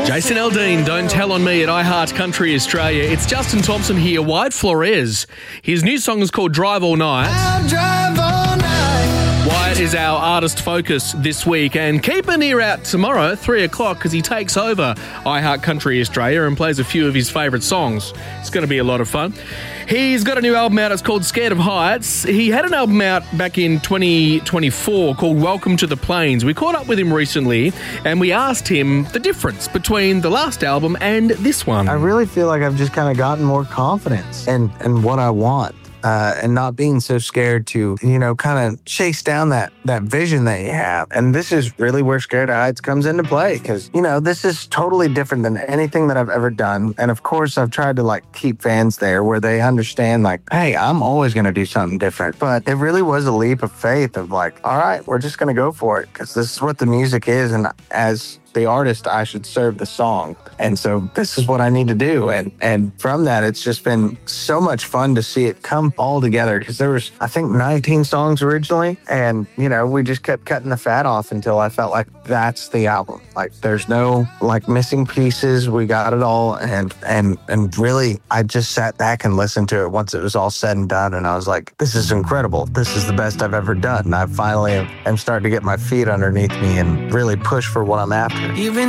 Jason Aldean, Don't Tell on Me at iHeart Country Australia. It's Justin Thompson here, Wyatt Flores. His new song is called Drive All Night. I'll drive all night. Wyatt is our artist focus this week, and keep an ear out tomorrow at 3 o'clock because he takes over iHeart Country Australia and plays a few of his favourite songs. It's going to be a lot of fun. He's got a new album out. It's called Scared of Heights. He had an album out back in 2024 called Welcome to the Plains. We caught up with him recently and we asked him the difference between the last album and this one. I really feel like I've just kind of gotten more confidence in what I want. And not being so scared to, kind of chase down that vision that you have. And this is really where Scared of Heights comes into play because, this is totally different than anything that I've ever done. And of course, I've tried to keep fans there where they understand hey, I'm always going to do something different. But it really was a leap of faith of all right, we're just going to go for it because this is what the music is. And as the artist, I should serve the song. And so this is what I need to do. And from that, it's just been so much fun to see it come all together because there was, I think, 19 songs originally. And, we just kept cutting the fat off until I felt like that's the album. There's no missing pieces. We got it all. And really, I just sat back and listened to it once it was all said and done. And I was like, this is incredible. This is the best I've ever done. And I finally am starting to get my feet underneath me and really push for what I'm after. Even